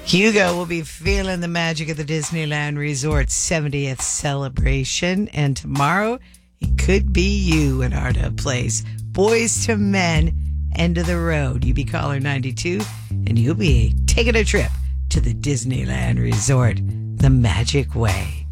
Hugo will be feeling the magic of the Disneyland Resort 70th celebration. And tomorrow, it could be you in Ardha Place. Boys to Men, end of the road. You be caller 92, and you'll be taking a trip to the Disneyland Resort the magic way.